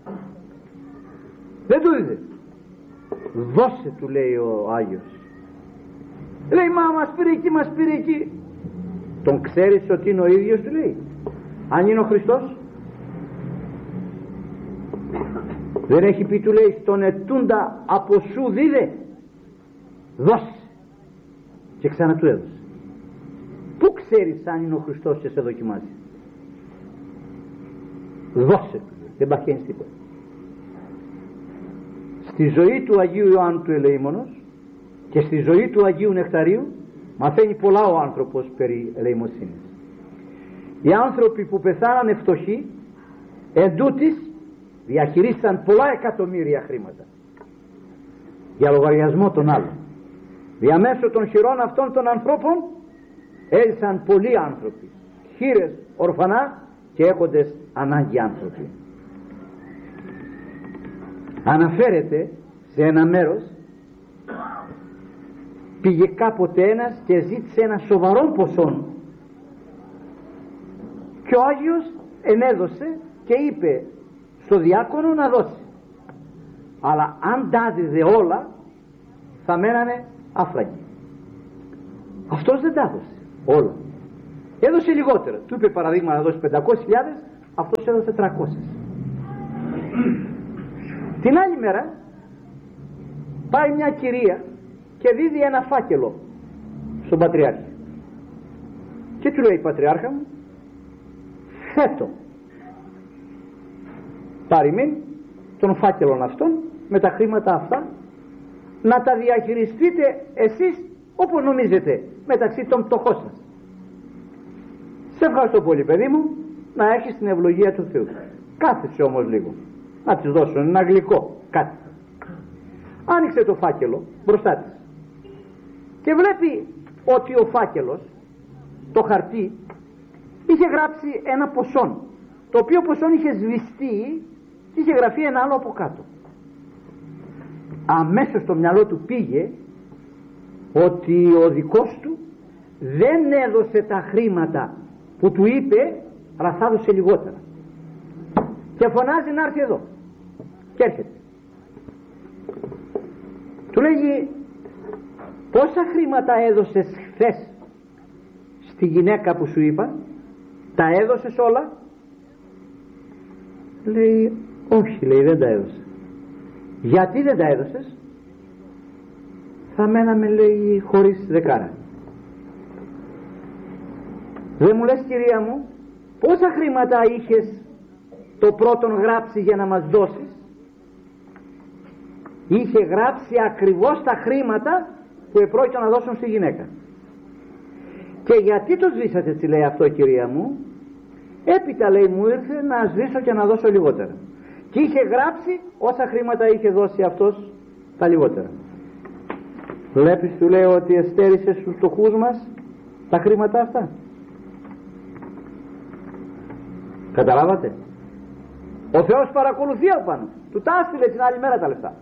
Δεν του είδε. Δώσε του λέει ο Άγιος. Λέει μα μας πήρε εκεί, μας πήρε εκεί. Τον ξέρεις ότι είναι ο ίδιος του λέει. Αν είναι ο Χριστός. Δεν έχει πει του λέει στον ετούντα από σου δίδε. Δώσε. Και ξανά του έδωσε. Πού ξέρεις αν είναι ο Χριστός και σε δοκιμάζει. Δώσε του λέει. Δεν παχαίνεις τίποτα. Στη ζωή του Αγίου Ιωάννου του Ελεήμονος και στη ζωή του Αγίου Νεκταρίου μαθαίνει πολλά ο άνθρωπος περί ελεημοσύνης. Οι άνθρωποι που πεθάνανε φτωχοί εντούτοις διαχειρίσαν πολλά εκατομμύρια χρήματα για λογαριασμό των άλλων. Διαμέσω των χειρών αυτών των ανθρώπων έζησαν πολλοί άνθρωποι, χήρες, ορφανά και έχοντες ανάγκη άνθρωποι. Αναφέρεται σε ένα μέρος πήγε κάποτε ένας και ζήτησε ένα σοβαρό ποσό και ο Άγιος ενέδωσε και είπε στο διάκονο να δώσει, αλλά αν τα δίδε όλα θα μένανε άφραγοι. Αυτός δεν τα έδωσε όλα, έδωσε λιγότερα. Του είπε παραδείγμα να δώσει πεντακόσιες χιλιάδες, αυτός έδωσε τριακόσιες. Την άλλη μέρα πάει μια κυρία και δίδει ένα φάκελο στον Πατριάρχη και του λέει: Πατριάρχα μου, θέτω παροιμήν των φάκελων αυτών με τα χρήματα αυτά να τα διαχειριστείτε εσείς όπου νομίζετε μεταξύ των πτωχών σας. Σε ευχαριστώ πολύ παιδί μου, να έχεις την ευλογία του Θεού. Κάθεσε όμως λίγο να της δώσω ένα γλυκό κάτι. Άνοιξε το φάκελο μπροστά της και βλέπει ότι ο φάκελος, το χαρτί, είχε γράψει ένα ποσό, το οποίο ποσό είχε σβηστεί και είχε γραφεί ένα άλλο από κάτω. Αμέσως στο μυαλό του πήγε ότι ο δικός του δεν έδωσε τα χρήματα που του είπε, αλλά θα έδωσε λιγότερα, και φωνάζει να έρθει εδώ. Και έρχεται, του λέγει: πόσα χρήματα έδωσες χθες στη γυναίκα που σου είπα, τα έδωσες όλα? Λέει: όχι, λέει, δεν τα έδωσα. Γιατί δεν τα έδωσες? Θα μέναμε, λέει, χωρίς δεκάρα. Δεν μου λες, κυρία μου, πόσα χρήματα είχες το πρώτον γράψει για να μας δώσεις? Είχε γράψει ακριβώς τα χρήματα που επρόκειτο να δώσουν στη γυναίκα. Και γιατί το σβήσατε, έτσι, λέει, αυτό, κυρία μου? Έπειτα, λέει, μου ήρθε να σβήσω και να δώσω λιγότερα. Και είχε γράψει όσα χρήματα είχε δώσει αυτός, τα λιγότερα. Βλέπεις, του λέει, ότι εστέρισε στους φτωχούς μας τα χρήματα αυτά. Καταλάβατε? Ο Θεός παρακολουθεί από πάνω, του τα έστειλε την άλλη μέρα τα λεφτά.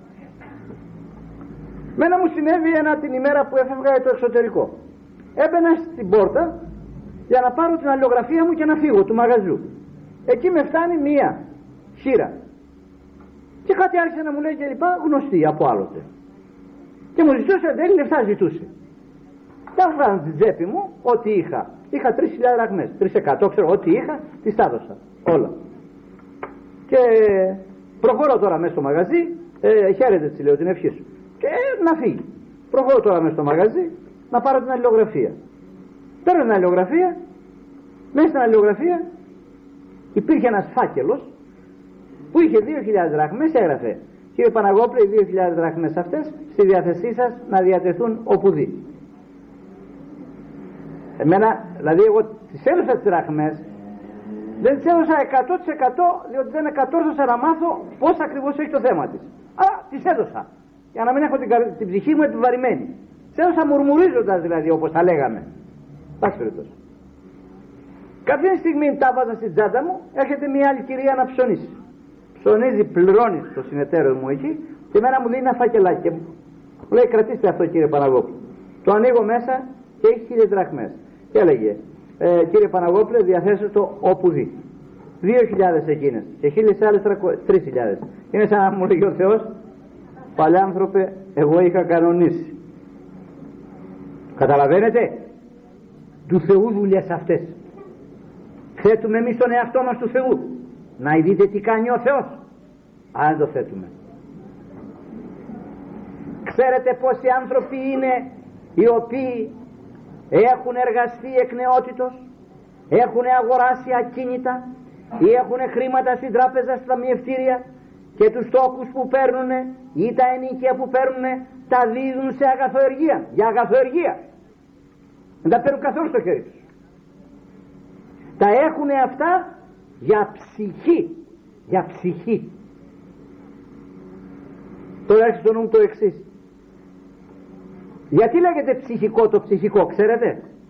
Μένα μου συνέβη ένα την ημέρα που έφευγα για το εξωτερικό. Έμπαινα στην πόρτα για να πάρω την αλληλογραφία μου και να φύγω του μαγαζιού. Εκεί με φτάνει μία χείρα και κάτι άρχισε να μου λέει και λοιπά, γνωστή από άλλοτε, και μου ζητούσε, δεν λεφτά ζητούσε. Τα έβγαλα στην τσέπη μου ό,τι είχα. Είχα τρεις χιλιάδες δραχμές, τρεις εκατό, ξέρω, ό,τι είχα τις τα έδωσα όλα. Και προχωρώ τώρα μέσα στο μαγαζί, ε, χαίρετε, της λέω, την ευχή σου, και να φύγει. Προχωρώ τώρα μέσα στο μαγαζί να πάρω την αλληλογραφία. Παίρνω την αλληλογραφία, μέσα στην αλληλογραφία υπήρχε ένας φάκελος που είχε δύο χιλιάδες δραχμές, έγραφε: κύριε Παναγόπλε, οι δύο χιλιάδες δραχμές αυτές στη διάθεσή σας να διατεθούν οπουδή. Εμένα, δηλαδή, εγώ τις έδωσα τις δραχμές, δεν τις έδωσα εκατό τοις εκατό, διότι δεν εκατόρθωσα να μάθω πώς ακριβώς έχει το θέμα της. Αλλά τις έδωσα για να μην έχω την, την ψυχή μου επιβαρημένη. Τις έδωσα μουρμουρίζοντας, δηλαδή, όπως τα λέγαμε. Πάση περιπτώσει. Κάποια στιγμή τα βάζα στην τσάντα μου, έρχεται μια άλλη κυρία να ψωνίσει. Ψωνίζει, πληρώνει στο συνεταίρο μου εκεί, και εμένα μου δίνει ένα φακελάκι. Μου λέει: κρατήστε αυτό, κύριε Παναγόπουλο. Το ανοίγω μέσα και έχει χίλιες δραχμές. Και έλεγε: ε, κύριε Παναγόπουλε, διαθέστε το όπου δει. Δύο χιλιάδες εκείνες και χίλιες άλλες τρεις χιλιάδες. Είναι σαν να μου λέει ο Θεός: παλιάνθρωπε, εγώ είχα κανονίσει. Καταλαβαίνετε? Του Θεού δουλειές αυτές. Θέτουμε εμείς τον εαυτό μας του Θεού. Να δείτε τι κάνει ο Θεός. Αν το θέτουμε. Ξέρετε πόσοι άνθρωποι είναι οι οποίοι έχουν εργαστεί εκ νεότητος, έχουν αγοράσει ακίνητα ή έχουν χρήματα στην τράπεζα, στα ταμιευτήρια, και τους τόκους που παίρνουν ή τα ενίκια που παίρνουν τα δίδουν σε αγαθοεργία, για αγαθοεργία. Δεν τα παίρνουν καθόλου στο χέρι τους. Τα έχουν αυτά για ψυχή, για ψυχή. Τώρα έχει στο νου μου το εξής. Γιατί λέγεται ψυχικό το ψυχικό, ξέρετε?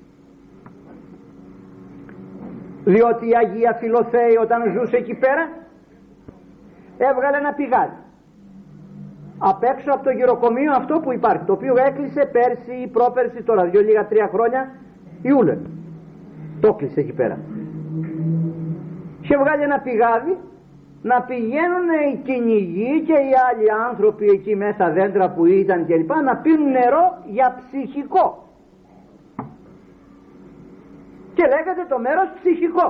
Διότι η Αγία Φιλοθέη, όταν ζούσε εκεί πέρα, έβγαλε ένα πηγάδι απ' έξω από το γυροκομείο αυτό που υπάρχει, το οποίο έκλεισε πέρσι ή πρόπερσι, τώρα δυο λίγα τρία χρόνια, Ιούλε. Το έκλεισε εκεί πέρα. Είχε βγάλει ένα πηγάδι να πηγαίνουν οι κυνηγοί και οι άλλοι άνθρωποι εκεί μέσα, δέντρα που ήταν κλπ, να πίνουν νερό για ψυχικό. και λέγεται το μέρος ψυχικό.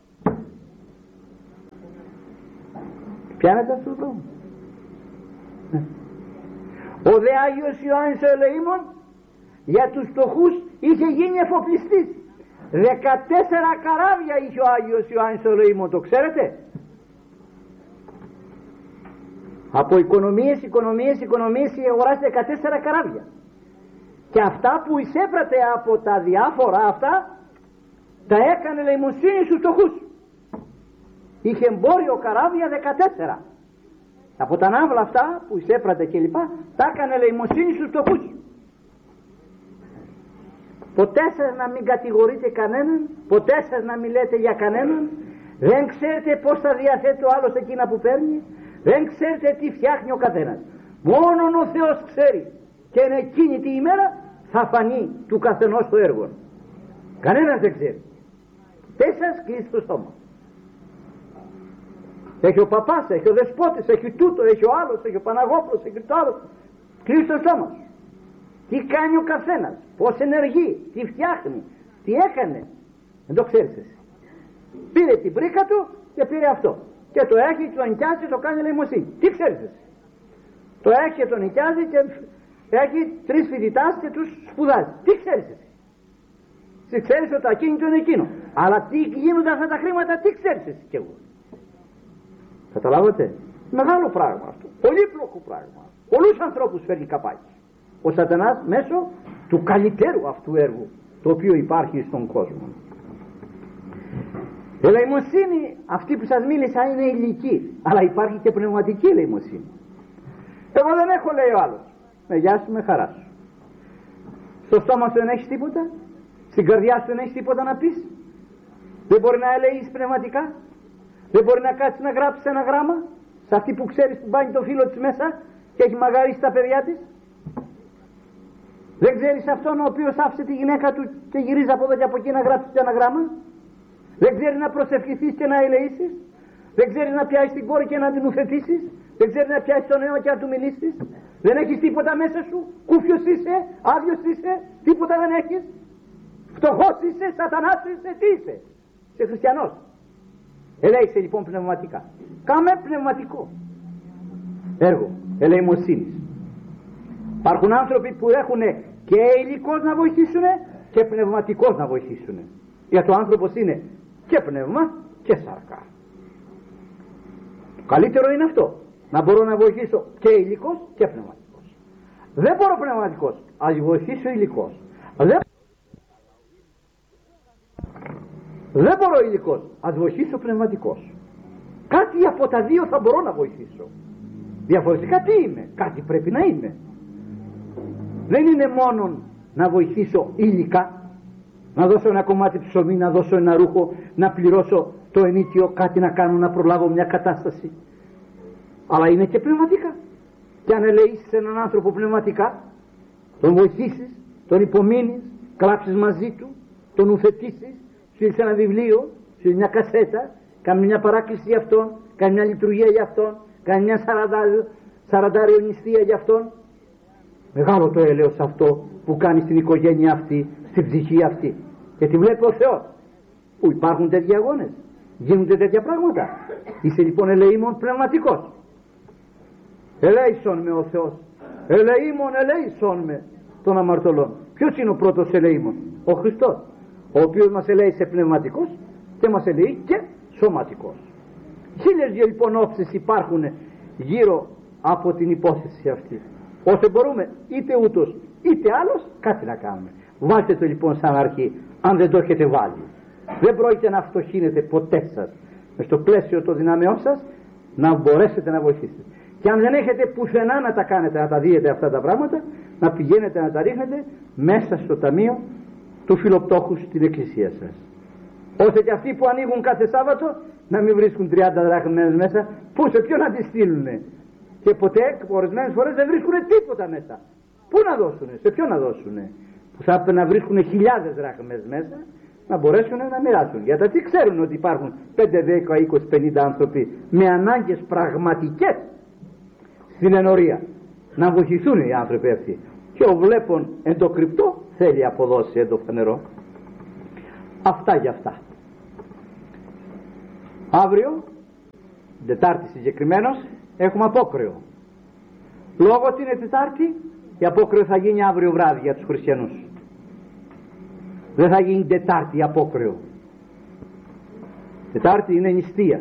Πιάνετε αυτό το πράγμα? Ναι. Ο δε Άγιος Ιωάννης ο Ελεήμων για τους φτωχούς είχε γίνει εφοπλιστής. Δεκατέσσερα καράβια είχε ο Άγιος Ιωάννης ο Ελεήμων, το ξέρετε? Από οικονομίες, οικονομίες, οικονομίες είχε αγοράσει δεκατέσσερα καράβια. Και αυτά που εισέπρατε από τα διάφορα αυτά τα έκανε ελεημοσύνη στους φτωχούς. Είχε εμπόριο καράβια δεκατέσσερα. Από τα ναύλα αυτά που εισέπρατε κλπ τα έκανε ελεημοσύνη στους φτωχούς. Ποτέ σας να μην κατηγορείτε κανέναν, ποτέ σας να μην λέτε για κανέναν. Δεν ξέρετε πως θα διαθέτει ο άλλος εκείνα που παίρνει, δεν ξέρετε τι φτιάχνει ο καθένας. Μόνον ο Θεός ξέρει, και εν εκείνη τη ημέρα θα φανεί του καθενός το έργο. Κανένας δεν ξέρει. Δεν σας κλείσει το στόμα. Έχει ο παπάς, έχει ο δεσπότης, έχει τούτο, έχει ο άλλος, έχει ο Παναγόπλος, έχει το άλλο. Κλείσει το στόμα. Τι κάνει ο καθένας, πως ενεργεί, τι φτιάχνει, τι έκανε, δεν το ξέρεις εσύ. Πήρε την πρίκα του και πήρε αυτό και το έχει, το νοικιάζει, το κάνει ελεημοσύνη. Τι ξέρεις εσύ? Το έχει και το νοικιάζει και έχει τρεις φοιτητάς και τους σπουδάζει. Τι ξέρεις εσύ? Τι ξέρεις ότι το ακίνητο είναι εκείνο, αλλά τι γίνονται αυτά τα χρήματα, τι ξέρεις εσύ και εγώ? Καταλάβατε? Μεγάλο πράγμα αυτό, πολύπλοκο πράγμα. Πολλούς ανθρώπους φέρνει καπάκι ο Σατανάς μέσω του καλύτερου αυτού έργου το οποίο υπάρχει στον κόσμο. Η ελεημοσύνη αυτή που σας μίλησα είναι ηλική, αλλά υπάρχει και πνευματική ελεημοσύνη. Εγώ δεν έχω, λέει ο άλλος. Με γεια σου, με χαρά σου. Στο στόμα σου δεν έχεις τίποτα, στην καρδιά σου δεν έχεις τίποτα να πεις, δεν μπορεί να ελεείς πνευματικά, δεν μπορεί να κάτσεις να γράψεις ένα γράμμα σε αυτή που ξέρεις που μπάνει το φίλο της μέσα και έχει μαγαρίσει τα παιδιά της. Δεν ξέρεις αυτόν ο οποίος άφησε τη γυναίκα του και γυρίζει από εδώ και από εκεί να γράψει ένα γράμμα? Δεν ξέρεις να προσευχηθείς και να ελεήσεις? Δεν ξέρεις να πιάσεις την κόρη και να την ουθετήσεις? Δεν ξέρεις να πιάσεις τον νέο και να του μιλήσεις? Δεν έχεις τίποτα μέσα σου? Κούφιος είσαι, άδειος είσαι, τίποτα δεν έχεις? Φτωχός είσαι, σατανάς είσαι, τι είσαι? Είσαι χριστιανός. Ελέησε λοιπόν πνευματικά. Κάμε πνευματικό έργο ελεημοσύνης. Υπάρχουν άνθρωποι που έχουν και υλικός να βοηθήσουν και πνευματικός να βοηθήσουν. Γιατί ο άνθρωπος είναι και πνεύμα και σάρκα. Το καλύτερο είναι αυτό, να μπορώ να βοηθήσω και υλικός και πνευματικός. Δεν μπορώ πνευματικός, ας βοηθήσω υλικός. Δεν, Δεν μπορώ υλικός, ας βοηθήσω πνευματικός. Κάτι από τα δύο θα μπορώ να βοηθήσω. Διαφορετικά τι είμαι? Κάτι πρέπει να είμαι. Δεν είναι μόνο να βοηθήσω υλικά, να δώσω ένα κομμάτι ψωμί, να δώσω ένα ρούχο, να πληρώσω το ενίκιο, κάτι να κάνω, να προλάβω μια κατάσταση, αλλά είναι και πνευματικά. Και αν ελεήσεις έναν άνθρωπο πνευματικά, τον βοηθήσεις, τον υπομείνεις, κλάψεις μαζί του, τον ουθετήσεις, στείλεις ένα βιβλίο, στείλεις μια κασέτα, κάνει μια παράκληση για αυτόν, κάνει μια λειτουργία για αυτόν, κάνει μια σαραντάριο νηστεία για αυτόν. Μεγάλο το έλεος αυτό που κάνει στην οικογένεια αυτή, στην ψυχή αυτή, και τη βλέπει ο Θεός. Που υπάρχουν τέτοιοι αγώνες, γίνονται τέτοια πράγματα. Είσαι λοιπόν ελεήμων πνευματικός. Ελέησον με ο Θεός, ελεήμων ελέησον με των αμαρτωλών. Ποιος είναι ο πρώτος ελεήμων? Ο Χριστός, ο οποίος μας ελέησε πνευματικός και μας ελεεί και σωματικός. Χίλιες δυο λοιπόν όψεις υπάρχουν γύρω από την υπόθεση αυτή. Όσο μπορούμε, είτε ούτως είτε άλλος, κάτι να κάνουμε. Βάλτε το λοιπόν σαν αρχή, αν δεν το έχετε βάλει. Δεν πρόκειται να φτωχύνετε ποτέ σας μες στο πλαίσιο των δυνάμεών σας, να μπορέσετε να βοηθήσετε. Και αν δεν έχετε πουθενά να τα κάνετε, να τα δείτε αυτά τα πράγματα, να πηγαίνετε να τα ρίχνετε μέσα στο ταμείο του φιλοπτώχου στην εκκλησία σας. Ώστε και αυτοί που ανοίγουν κάθε Σάββατο να μην βρίσκουν τριάντα δραχμές μέσα, πού, σε ποιον να τις στείλουνε? Και ποτέ, ορισμένες φορές δεν βρίσκουν τίποτα μέσα. Πού να δώσουνε, σε ποιον να δώσουνε? Που θα έπρεπε να βρίσκουν χιλιάδες δραχμές μέσα, να μπορέσουν να μοιράσουν. Γιατί τι ξέρουν ότι υπάρχουν πέντε, δέκα, είκοσι, πενήντα άνθρωποι με ανάγκες πραγματικές στην ενορία. Να βοηθηθούν οι άνθρωποι αυτοί. Και ο βλέπων εν το κρυπτό θέλει αποδώσει εν το φανερό. Αυτά για αυτά. Αύριο, Τετάρτη συγκεκριμένως, έχουμε απόκρεο. Λόγω ότι είναι Τετάρτη, η απόκρεο θα γίνει αύριο βράδυ για τους χριστιανούς. Δεν θα γίνει Τετάρτη η απόκρεο. Τετάρτη είναι νηστεία.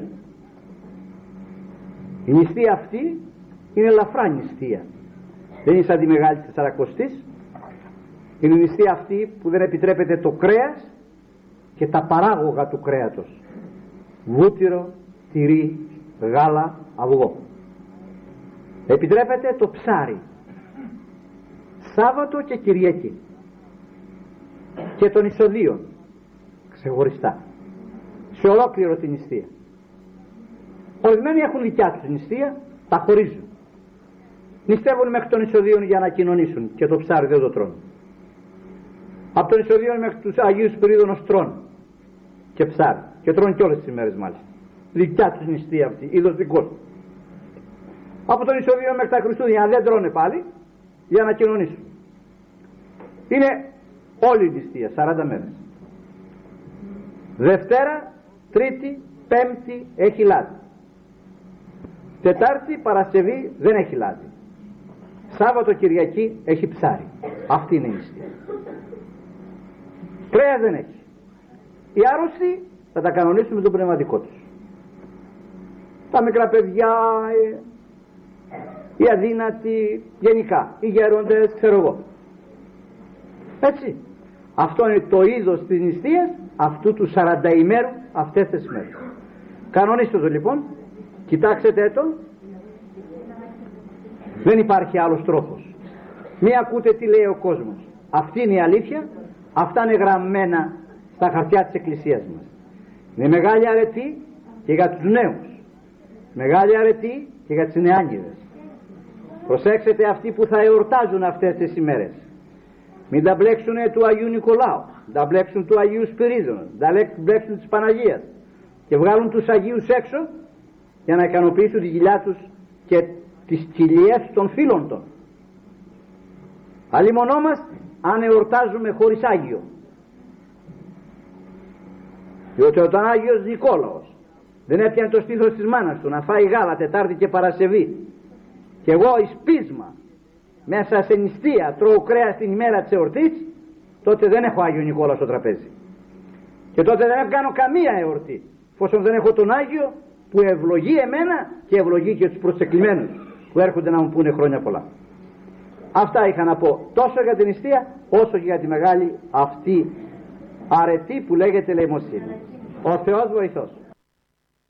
Η νηστεία αυτή είναι ελαφρά νηστεία. Δεν είναι σαν τη Μεγάλη Τεσσαρακοστής. Είναι η νηστεία αυτή που δεν επιτρέπεται το κρέας και τα παράγωγα του κρέατος. Βούτυρο, τυρί, γάλα, αυγό. Επιτρέπεται το ψάρι. Σάββατο και Κυριακή. Και των εισοδείων ξεχωριστά. Σε ολόκληρο την νηστεία. Ορισμένοι έχουν δικιά τους νηστεία, τα χωρίζουν. Νηστεύουν μέχρι των εισοδείων για να κοινωνήσουν και το ψάρι δεν το τρώνε. Από των εισοδείων μέχρι τους Αγίους Σπυρίδωνος τρώνε και ψάρι και τρώνε και όλες τις ημέρες μάλιστα. Δικιά τους νηστεία αυτή, είδος δικός του. Από τον εισοδείων μέχρι τα Χριστούγεννα δεν τρώνε πάλι για να κοινωνήσουν. Είναι όλη η νηστεία, σαράντα μέρες. Δευτέρα, Τρίτη, Πέμπτη έχει λάδι. Τετάρτη, Παρασκευή δεν έχει λάδι. Σάββατο, Κυριακή έχει ψάρι. Αυτή είναι η νηστεία. Κρέας δεν έχει. Οι άρρωστοι θα τα κανονίσουν με τον πνευματικό τους. Τα μικρά παιδιά, οι αδύνατοι, γενικά, οι γέροντες, ξέρω εγώ. Έτσι. Αυτό είναι το είδος της νηστείας αυτού του σαρανταημέρου αυτές τις μέρες. Κανονίστε το λοιπόν, κοιτάξτε το. Δεν υπάρχει άλλος τρόπος. Μη ακούτε τι λέει ο κόσμος. Αυτή είναι η αλήθεια. Αυτά είναι γραμμένα στα χαρτιά της Εκκλησίας μας. Είναι μεγάλη αρετή και για τους νέους. Μεγάλη αρετή και για τις νεάνιδες. Προσέξτε αυτοί που θα εορτάζουν αυτές τις ημέρες. Μην τα μπλέξουν του Αγίου Νικολάου, τα μπλέξουν του Αγίου Σπυρίδωνα, τα μπλέξουν της Παναγίας και βγάλουν τους Αγίους έξω για να ικανοποιήσουν τη κοιλιά τους και τις κοιλιές των φίλων των. Αλλήμονό μας αν εορτάζουμε χωρίς Άγιο. Διότι όταν Άγιος Νικόλαος δεν έπιανε το στήθος της μάνας του να φάει γάλα Τετάρτη και Παρασκευή και εγώ εις πείσμα μέσα σε νηστεία τρώω κρέας την ημέρα της εορτής, τότε δεν έχω Άγιο Νικόλαο στο τραπέζι και τότε δεν κάνω καμία εορτή, εφόσον δεν έχω τον Άγιο που ευλογεί εμένα και ευλογεί και τους προσεκλημένους που έρχονται να μου πούνε χρόνια πολλά. Αυτά είχα να πω τόσο για την νηστεία όσο και για τη μεγάλη αυτή αρετή που λέγεται ελεημοσύνη. Ο Θεός βοηθός.